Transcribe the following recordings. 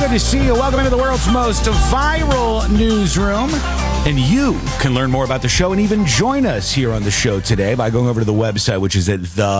good to see you. Welcome into the world's most viral newsroom. And you can learn more about the show and even join us here on the show today by going over to the website, which is at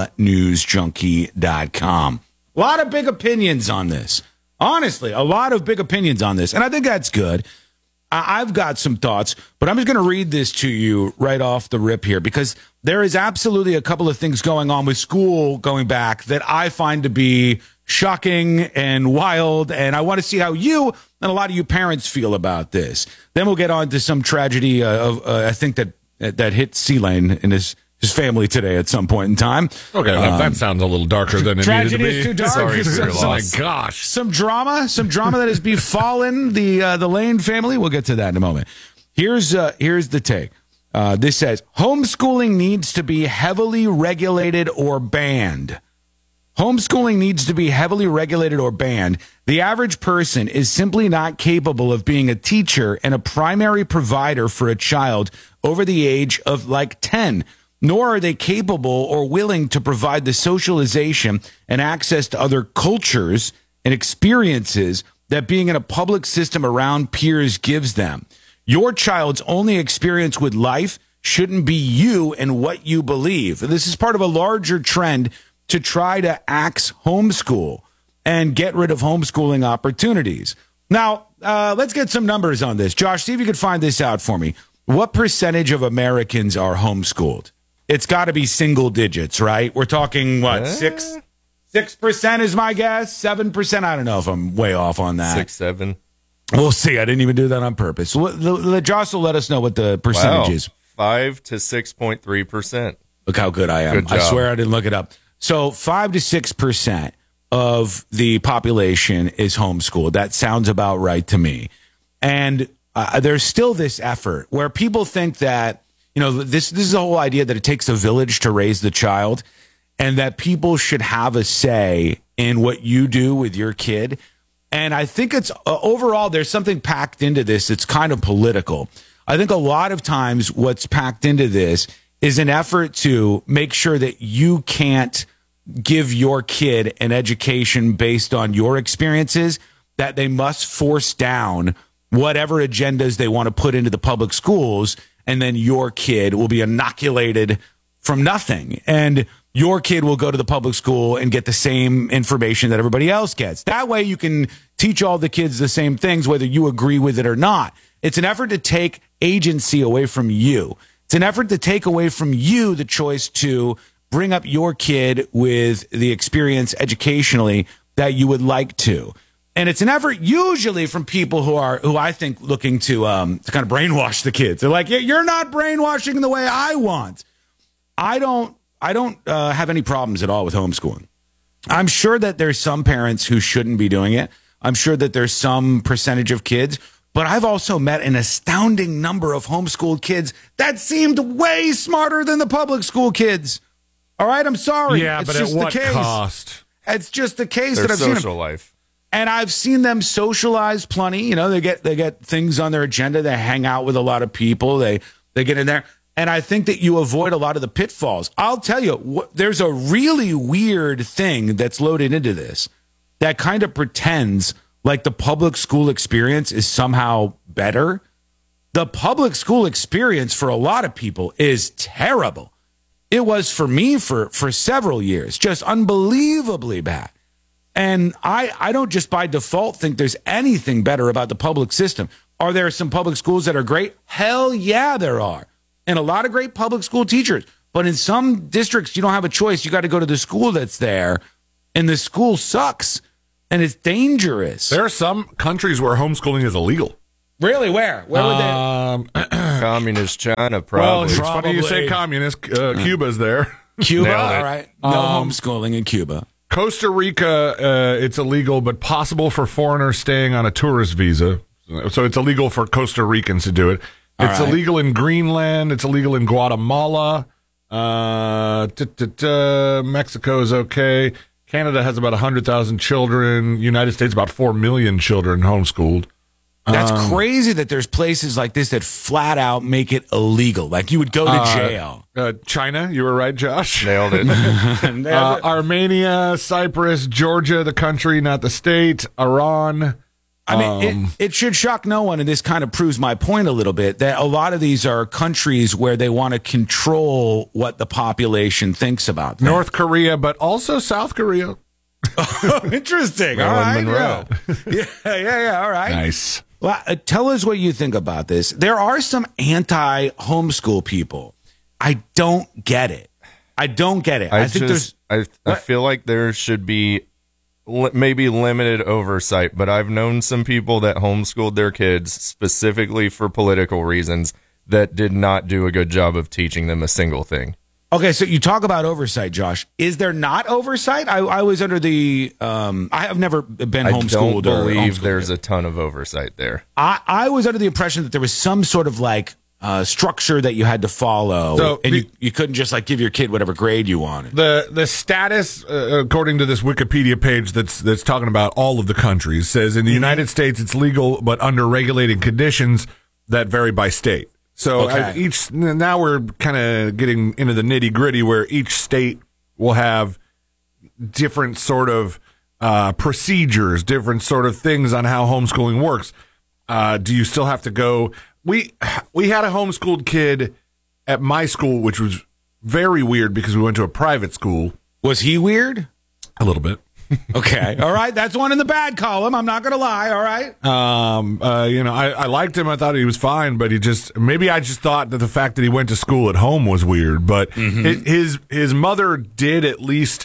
thenewsjunkie.com. A lot of big opinions on this. Honestly, a lot of big opinions on this. And I think that's good. I've got some thoughts, but I'm just going to read this to you right off the rip here because there is absolutely a couple of things going on with school going back that I find to be shocking and wild, and I want to see how you and a lot of you parents feel about this. Then we'll get on to some tragedy I think that hit C-Lane and his family today at some point in time. Okay, that sounds a little darker than it needed to be. Tragedy is too dark. Sorry for your loss. My gosh. Some drama that has befallen the Lane family. We'll get to that in a moment. Here's the take. This says, homeschooling needs to be heavily regulated or banned. Homeschooling needs to be heavily regulated or banned. The average person is simply not capable of being a teacher and a primary provider for a child over the age of like 10. Nor are they capable or willing to provide the socialization and access to other cultures and experiences that being in a public system around peers gives them. Your child's only experience with life shouldn't be you and what you believe. This is part of a larger trend to try to axe homeschool and get rid of homeschooling opportunities. Now, let's get some numbers on this. Josh, see if you could find this out for me. What percentage of Americans are homeschooled? It's got to be single digits, right? We're talking, what, 6% is my guess? 7%? I don't know if I'm way off on that. 6, 7. We'll see. I didn't even do that on purpose. Josh will let us know what the percentage is. 5 to 6.3%. Look how good I am. Good job. I swear I didn't look it up. So 5 to 6% of the population is homeschooled. That sounds about right to me. And there's still this effort where people think that, you know, this is the whole idea that it takes a village to raise the child and that people should have a say in what you do with your kid. And I think it's overall, there's something packed into this. It's kind of political. I think a lot of times what's packed into this is an effort to make sure that you can't give your kid an education based on your experiences, that they must force down whatever agendas they want to put into the public schools, and then your kid will be inoculated from nothing. And your kid will go to the public school and get the same information that everybody else gets. That way you can teach all the kids the same things, whether you agree with it or not. It's an effort to take agency away from you. It's an effort to take away from you the choice to bring up your kid with the experience educationally that you would like to. And it's an effort usually from people who I think looking to kind of brainwash the kids. They're like, you're not brainwashing the way I want. I don't have any problems at all with homeschooling. I'm sure that there's some parents who shouldn't be doing it. I'm sure that there's some percentage of kids, but I've also met an astounding number of homeschooled kids that seemed way smarter than the public school kids. All right, I'm sorry. Yeah, but at what cost? It's just the case Their that I've seen social life. And I've seen them socialize plenty. You know, they get things on their agenda. They hang out with a lot of people. They get in there. And I think that you avoid a lot of the pitfalls. I'll tell you, there's a really weird thing that's loaded into this that kind of pretends like the public school experience is somehow better. The public school experience for a lot of people is terrible. It was for me for several years, just unbelievably bad. And I don't just by default think there's anything better about the public system. Are there some public schools that are great? Hell yeah, there are. And a lot of great public school teachers. But in some districts, you don't have a choice. You got to go to the school that's there. And the school sucks. And it's dangerous. There are some countries where homeschooling is illegal. Really? Where? Where would they? Communist China, probably. Well, it's funny you say communist. Cuba's there. Cuba? All right. No homeschooling in Cuba. Costa Rica, it's illegal, but possible for foreigners staying on a tourist visa. So it's illegal for Costa Ricans to do it. It's illegal in Greenland. It's illegal in Guatemala. Mexico is okay. Canada has about 100,000 children. United States, about 4 million children homeschooled. That's crazy that there's places like this that flat out make it illegal. Like you would go to jail. China, you were right, Josh. Nailed it. Armenia, Cyprus, Georgia, the country, not the state. Iran, I mean, it should shock no one, and this kind of proves my point a little bit, that a lot of these are countries where they want to control what the population thinks about them. North Korea, but also South Korea. Interesting. All Marilyn right. Monroe. Yeah. All right. Nice. Well, tell us what you think about this. There are some anti-homeschool people. I don't get it. I I feel like there should be maybe limited oversight, but I've known some people that homeschooled their kids specifically for political reasons that did not do a good job of teaching them a single thing. Okay, so you talk about oversight, Josh. Is there not oversight? I was under the I have never been homeschooled. I don't believe there's a ton of oversight there. I was under the impression that there was some sort of like structure that you had to follow, so and you couldn't just like give your kid whatever grade you wanted. The status, according to this Wikipedia page that's talking about all of the countries, says in the United States it's legal, but under regulated conditions that vary by state. So Okay. now we're kind of getting into the nitty gritty where each state will have different sort of procedures, different sort of things on how homeschooling works. Do you still have to go? We had a homeschooled kid at my school, which was very weird because we went to a private school. Was he weird? A little bit. Okay. All right. That's one in the bad column. I'm not going to lie. All right. I liked him. I thought he was fine, but maybe I just thought that the fact that he went to school at home was weird. But his mother did at least,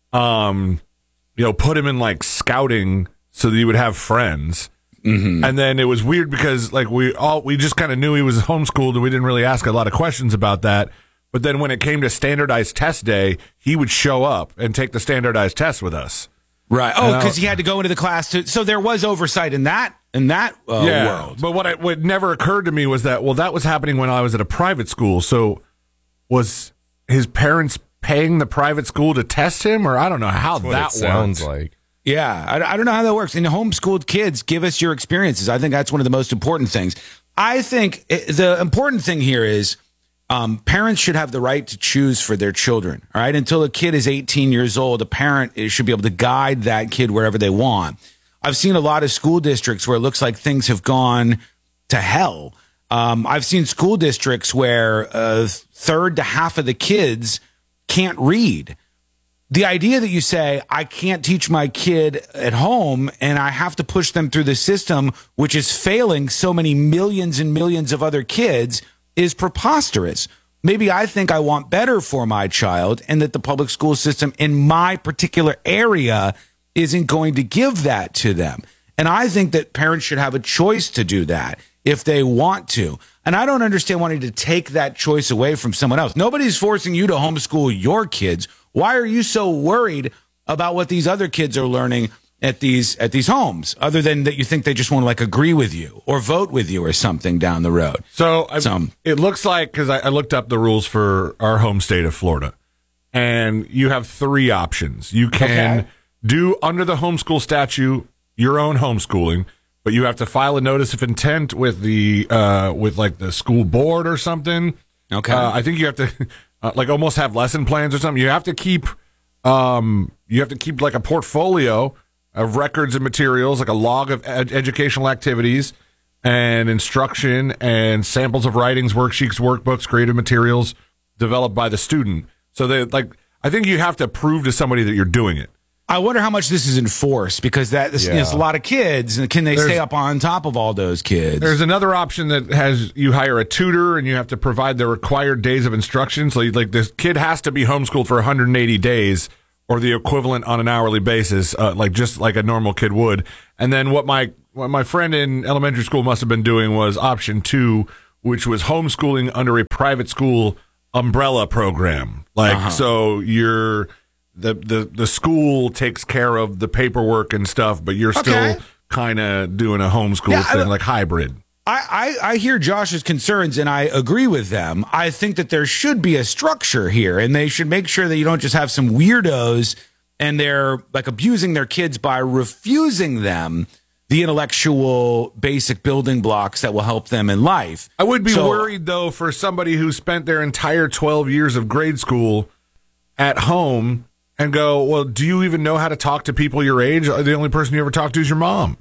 put him in like scouting so that he would have friends. Mm-hmm. And then it was weird because like we just kind of knew he was homeschooled and we didn't really ask a lot of questions about that. But then when it came to standardized test day, he would show up and take the standardized test with us. Right. Oh, because he had to go into the class so there was oversight in that world. But what never occurred to me was that that was happening when I was at a private school. So was his parents paying the private school to test him, or I don't know how that sounds works. like. Yeah, I don't know how that works. And homeschooled kids, give us your experiences. I think that's one of the most important things. I think the important thing here is parents should have the right to choose for their children. All right, until a kid is 18 years old, a parent should be able to guide that kid wherever they want. I've seen a lot of school districts where it looks like things have gone to hell. I've seen school districts where a third to half of the kids can't read. The idea that you say, I can't teach my kid at home and I have to push them through the system, which is failing so many millions and millions of other kids, is preposterous. Maybe I think I want better for my child and that the public school system in my particular area isn't going to give that to them. And I think that parents should have a choice to do that if they want to. And I don't understand wanting to take that choice away from someone else. Nobody's forcing you to homeschool your kids. Why are you so worried about what these other kids are learning at these homes, other than that you think they just want to like agree with you or vote with you or something down the road? So it looks like, because I looked up the rules for our home state of Florida, and you have three options. You can do under the homeschool statute your own homeschooling, but you have to file a notice of intent with the the school board or something. Okay, I think you have to like almost have lesson plans or something. You have to keep like a portfolio of records and materials, like a log of educational activities and instruction and samples of writings, worksheets, workbooks, creative materials developed by the student. So I think you have to prove to somebody that you're doing it. I wonder how much this is enforced, because is a lot of kids, and can they stay up on top of all those kids? There's another option that has you hire a tutor and you have to provide the required days of instruction. So like this kid has to be homeschooled for 180 days or the equivalent on an hourly basis, just like a normal kid would. And then what my friend in elementary school must have been doing was option 2, which was homeschooling under a private school umbrella program. So you're the school takes care of the paperwork and stuff, but you're still kind of doing a homeschool thing, like hybrid. I hear Josh's concerns, and I agree with them. I think that there should be a structure here, and they should make sure that you don't just have some weirdos and they're like abusing their kids by refusing them the intellectual basic building blocks that will help them in life. I would be worried, though, for somebody who spent their entire 12 years of grade school at home and go, well, do you even know how to talk to people your age? The only person you ever talk to is your mom.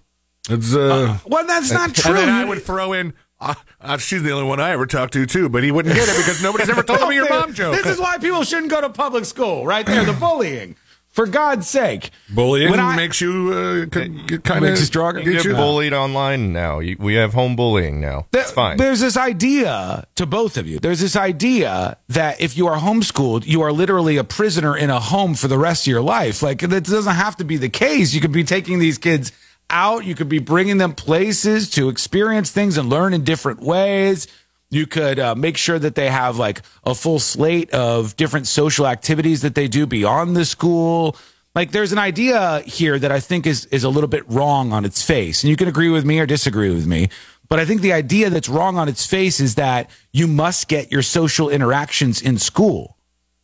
It's well, that's not true. And then I would throw in, she's the only one I ever talked to, too, but he wouldn't get it because nobody's ever told me your mom joke. This is why people shouldn't go to public school, right there, the bullying. For God's sake. Bullying makes you kind of stronger. You get bullied online now. We have home bullying now. It's fine. There's this idea to both of you. There's this idea that if you are homeschooled, you are literally a prisoner in a home for the rest of your life. Like, that doesn't have to be the case. You could be taking these kids out. You could be bringing them places to experience things and learn in different ways. You could make sure that they have like a full slate of different social activities that they do beyond the school. Like, there's an idea here that I think is a little bit wrong on its face. And you can agree with me or disagree with me. But I think the idea that's wrong on its face is that you must get your social interactions in school.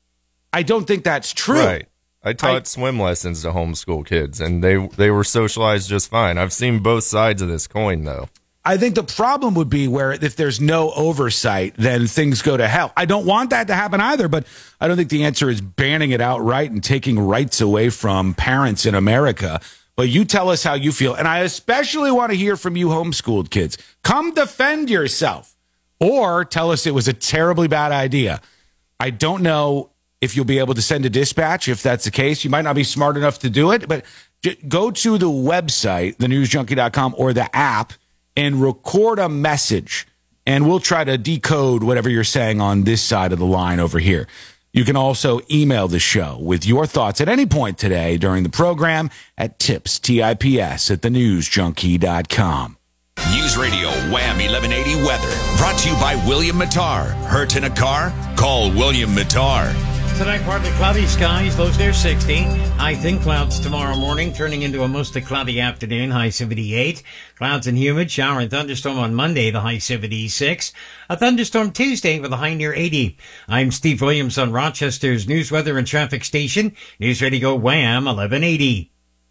I don't think that's true. Right. I taught swim lessons to homeschool kids, and they were socialized just fine. I've seen both sides of this coin, though. I think the problem would be where if there's no oversight, then things go to hell. I don't want that to happen either, but I don't think the answer is banning it outright and taking rights away from parents in America. But you tell us how you feel. And I especially want to hear from you homeschooled kids. Come defend yourself or tell us it was a terribly bad idea. I don't know if you'll be able to send a dispatch. If that's the case, you might not be smart enough to do it, but go to the website, thenewsjunkie.com, or the app, and record a message, and we'll try to decode whatever you're saying on this side of the line over here. You can also email the show with your thoughts at any point today during the program at tips, at thenewsjunkie.com. News Radio Wham 1180 weather brought to you by William Mattar. Hurt in a car? Call William Mattar. Tonight, partly cloudy skies, lows near 60. High thin clouds tomorrow morning, turning into a mostly cloudy afternoon, high 78. Clouds and humid, shower and thunderstorm on Monday, the high 76. A thunderstorm Tuesday with a high near 80. I'm Steve Williams on Rochester's news, weather, and traffic station. News Radio Wham 1180.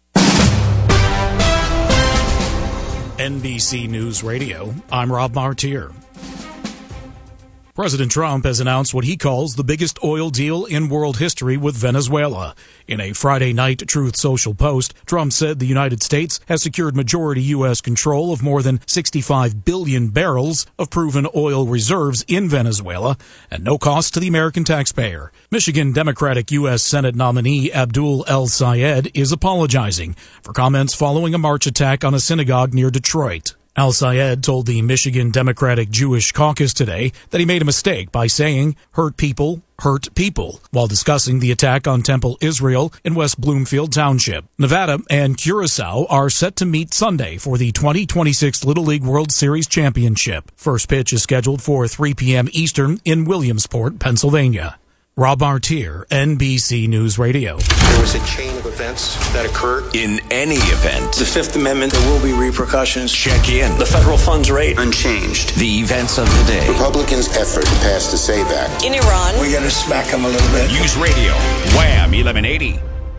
NBC News Radio, I'm Rob Martier. President Trump has announced what he calls the biggest oil deal in world history with Venezuela. In a Friday night Truth Social post, Trump said the United States has secured majority U.S. control of more than 65 billion barrels of proven oil reserves in Venezuela at no cost to the American taxpayer. Michigan Democratic U.S. Senate nominee Abdul El-Sayed is apologizing for comments following a March attack on a synagogue near Detroit. Al-Sayed told the Michigan Democratic Jewish Caucus today that he made a mistake by saying, hurt people, while discussing the attack on Temple Israel in West Bloomfield Township. Nevada and Curacao are set to meet Sunday for the 2026 Little League World Series Championship. First pitch is scheduled for 3 p.m. Eastern in Williamsport, Pennsylvania. Rob Martier, NBC News Radio. There was a chain of events that occurred. In any event, The Fifth Amendment, there will be repercussions. check in. The federal funds rate, unchanged. The events of the day. Republicans' effort to pass the SAVE Act. In Iran, We got to smack them a little bit. News Radio Wham 1180.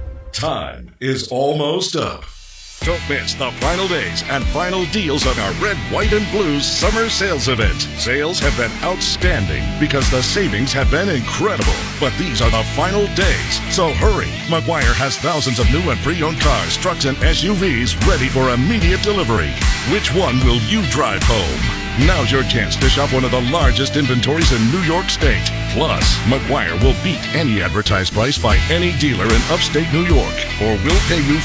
Time is almost up. Don't miss the final days and final deals on our Red, White, and Blues summer sales event. Sales have been outstanding because the savings have been incredible. But these are the final days, so hurry. Maguire has thousands of new and pre-owned cars, trucks, and SUVs ready for immediate delivery. Which one will you drive home? Now's your chance to shop one of the largest inventories in New York State. Plus, Maguire will beat any advertised price by any dealer in upstate New York, or we'll pay you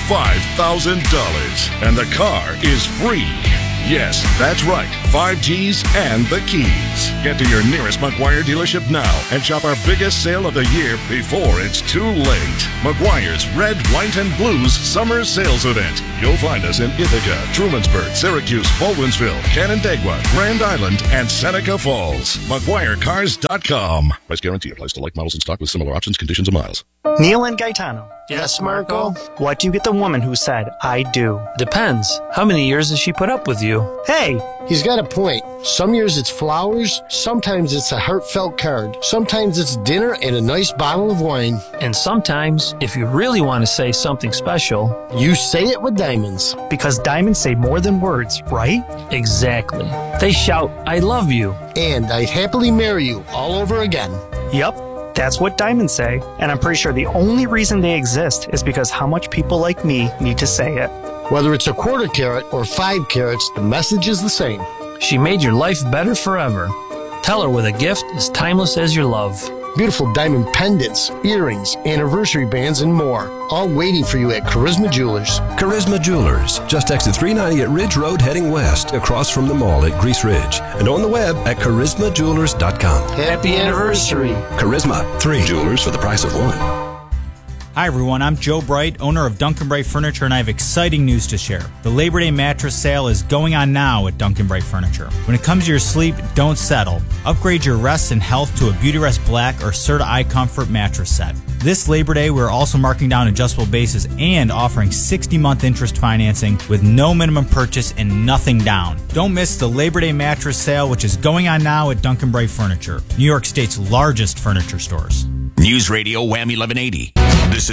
$5,000. And the car is free. Yes, that's right. 5 Gs and the keys. Get to your nearest Maguire dealership now and shop our biggest sale of the year before it's too late. Maguire's Red, White, and Blues Summer Sales Event. You'll find us in Ithaca, Trumansburg, Syracuse, Baldwinsville, Canandaigua, Grand Island, and Seneca Falls. MaguireCars.com. Price guarantee applies to like models in stock with similar options, conditions, and miles. Neil and Gaetano. Yes, Marco? What do you get the woman who said, I do? Depends. How many years has she put up with you? Hey! He's got a point. Some years it's flowers, sometimes it's a heartfelt card, sometimes it's dinner and a nice bottle of wine. And sometimes, if you really want to say something special, you say it with diamonds. Because diamonds say more than words, right? Exactly. They shout, I love you. And I'd happily marry you all over again. Yup. That's what diamonds say, and I'm pretty sure the only reason they exist is because how much people like me need to say it. Whether it's a quarter carat or 5 carats, the message is the same. She made your life better forever. Tell her with a gift as timeless as your love. Beautiful diamond pendants, earrings, anniversary bands, and more. All waiting for you at Charisma Jewelers. Charisma Jewelers. Just exit 390 at Ridge Road heading west, across from the mall at Grease Ridge. And on the web at charismajewelers.com. Happy anniversary. Charisma. 3 jewelers for the price of 1. Hi everyone, I'm Joe Bright, owner of Duncan Bright Furniture, and I have exciting news to share. The Labor Day mattress sale is going on now at Duncan Bright Furniture. When it comes to your sleep, don't settle. Upgrade your rest and health to a Beautyrest Black or Serta iComfort mattress set. This Labor Day, we're also marking down adjustable bases and offering 60-month interest financing with no minimum purchase and nothing down. Don't miss the Labor Day mattress sale, which is going on now at Duncan Bright Furniture, New York State's largest furniture stores. News Radio Wham 1180. This